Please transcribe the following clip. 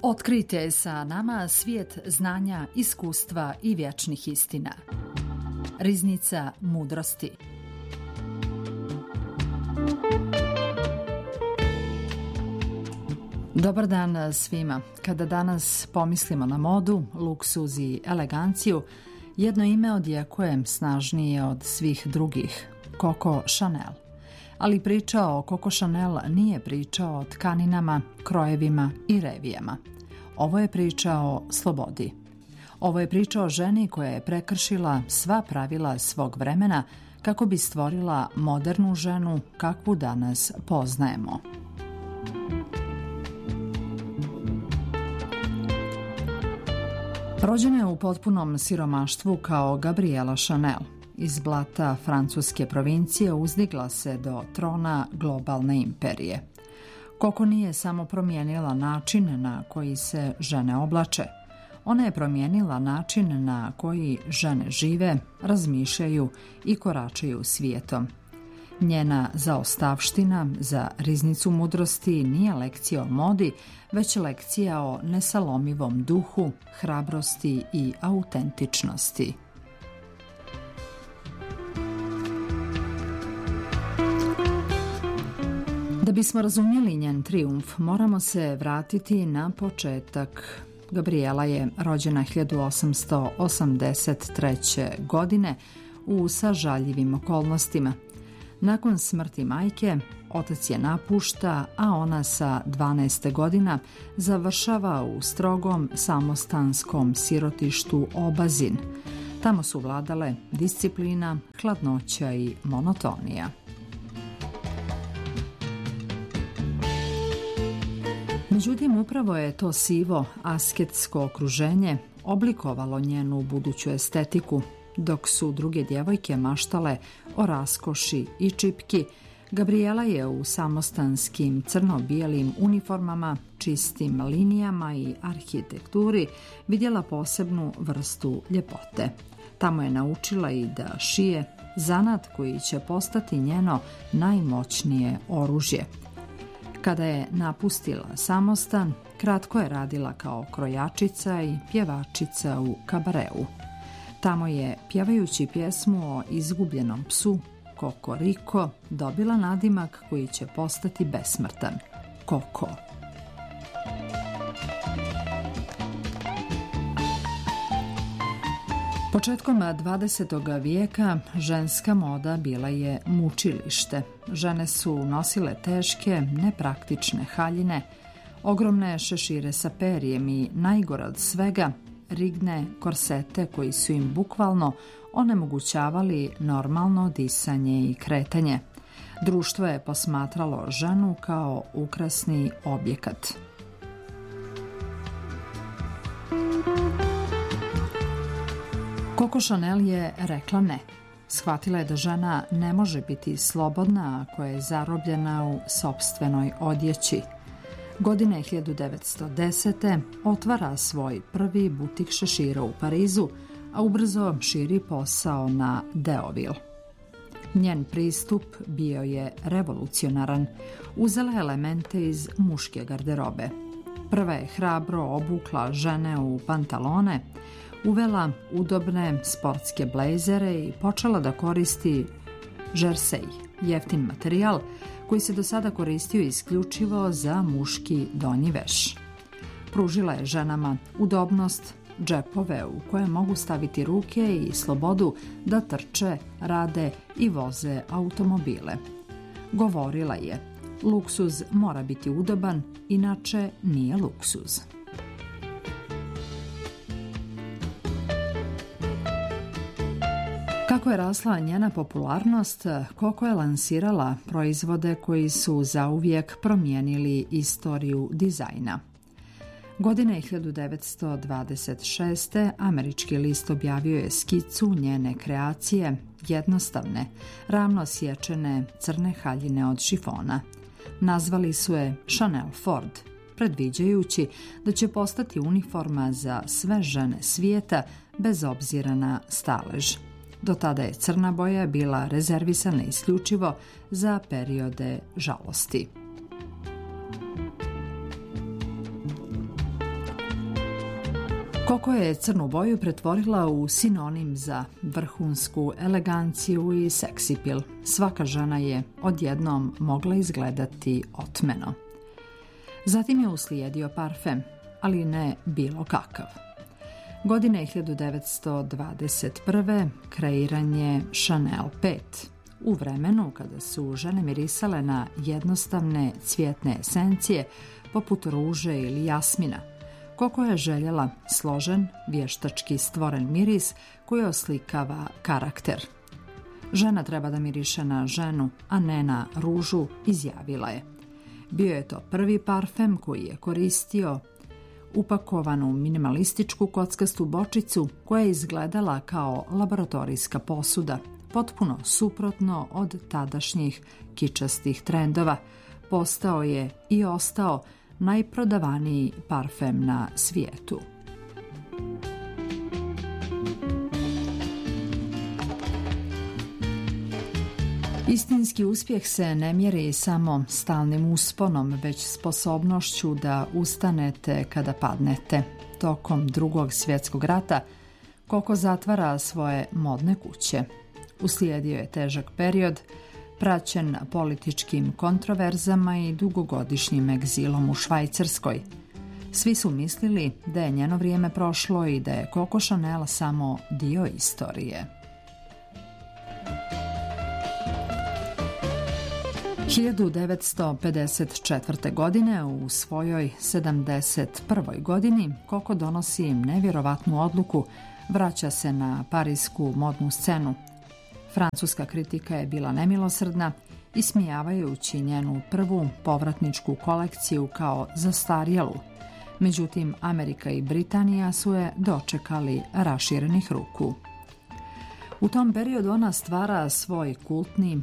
Otkrijte sa nama svijet znanja, iskustva i vječnih istina. Riznica mudrosti. Dobar dan svima. Kada danas pomislimo na modu, luksuz i eleganciju, jedno ime odjekuje snažnije od svih drugih, Coco Chanel. Ali priča o Coco Chanel nije priča o tkaninama, krojevima i revijama. Ovo je priča o slobodi. Ovo je priča o ženi koja je prekršila sva pravila svog vremena kako bi stvorila modernu ženu kakvu danas poznajemo. Rođena je u potpunom siromaštvu kao Gabriela Chanel. Iz blata francuske provincije uzdigla se do trona globalne imperije. Coco nije samo promijenila način na koji se žene oblače. Ona je promijenila način na koji žene žive, razmišljaju i koračaju svijetom. Njena zaostavština za riznicu mudrosti nije lekcija o modi, već lekcija o nesalomivom duhu, hrabrosti i autentičnosti. Da bismo razumjeli njen trijumf, moramo se vratiti na početak. Gabriela je rođena 1883. godine u sažaljivim okolnostima. Nakon smrti majke, otac je napušta, a ona sa 12 godina završava u strogom samostanskom sirotištu Obazin. Tamo su vladale disciplina, hladnoća i monotonija. Međutim, upravo je to sivo, asketsko okruženje oblikovalo njenu buduću estetiku. Dok su druge djevojke maštale o raskoši i čipki, Gabriela je u samostanskim crno-bijelim uniformama, čistim linijama i arhitekturi vidjela posebnu vrstu ljepote. Tamo je naučila i da šije, zanat koji će postati njeno najmoćnije oružje. Kada je napustila samostan, kratko je radila kao krojačica i pjevačica u kabareu. Tamo je, pjevajući pjesmu o izgubljenom psu, Kokoriko, dobila nadimak koji će postati besmrtan, Koko. Početkom 20. vijeka ženska moda bila je mučilište. Žene su nosile teške, nepraktične haljine, ogromne šešire sa perijem i, najgore od svega, rigne korsete koji su im bukvalno onemogućavali normalno disanje i kretanje. Društvo je posmatralo ženu kao ukrasni objekat. Coco Chanel je rekla ne. Shvatila je da žena ne može biti slobodna ako je zarobljena u sopstvenoj odjeći. Godine 1910. otvara svoj prvi butik šešira u Parizu, a ubrzo širi posao na Deauville. Njen pristup bio je revolucionaran. Uzela je elemente iz muške garderobe. Prva je hrabro obukla žene u pantalone, uvela udobne sportske blejzere i počela da koristi žersej, jeftin materijal koji se do sada koristio isključivo za muški donji veš. Pružila je ženama udobnost, džepove u koje mogu staviti ruke i slobodu da trče, rade i voze automobile. Govorila je, luksuz mora biti udoban, inače nije luksuz. Kako je rasla njena popularnost, Coco je lansirala proizvode koji su zauvijek promijenili istoriju dizajna. Godine 1926. američki list objavio je skicu njene kreacije, jednostavne, ravno sječene crne haljine od šifona. Nazvali su je Chanel Ford, predviđajući da će postati uniforma za sve žene svijeta bez obzira na stalež. Do tada je crna boja bila rezervisana isključivo za periode žalosti. Coco je crnu boju pretvorila u sinonim za vrhunsku eleganciju i seksipil. Svaka žena je odjednom mogla izgledati otmeno. Zatim je uslijedio parfem, ali ne bilo kakav. Godine 1921. kreiran je Chanel 5. U vremenu kada su žene mirisale na jednostavne cvjetne esencije poput ruže ili jasmina, Coco je željela složen, vještački stvoren miris koji oslikava karakter. Žena treba da miriše na ženu, a ne na ružu, izjavila je. Bio je to prvi parfem koji je koristio upakovanu minimalističku kockastu bočicu koja je izgledala kao laboratorijska posuda, potpuno suprotno od tadašnjih kičastih trendova. Postao je i ostao najprodavaniji parfem na svijetu. Istinski uspjeh se ne mjeri samo stalnim usponom, već sposobnošću da ustanete kada padnete. Tokom Drugog svjetskog rata Coco zatvara svoje modne kuće. Uslijedio je težak period, praćen političkim kontroverzama i dugogodišnjim egzilom u Švajcarskoj. Svi su mislili da je njeno vrijeme prošlo i da je Coco Chanel samo dio istorije. 1954. godine, u svojoj 71. godini, Coco donosi nevjerovatnu odluku, vraća se na parijsku modnu scenu. Francuska kritika je bila nemilosrdna, ismijavajući njenu prvu povratničku kolekciju kao zastarjelu. Međutim, Amerika i Britanija su je dočekali raširenih ruku. U tom periodu ona stvara svoj kultni